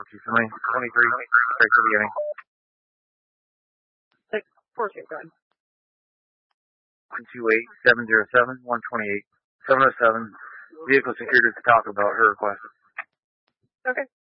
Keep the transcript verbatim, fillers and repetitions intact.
Okay, somebody, twenty-three, straight to the beginning. Six, four, two, go ahead. one two eight, seven zero seven, one twenty-eight, seven oh seven. Vehicle secured at the Taco Bell, her request. Okay.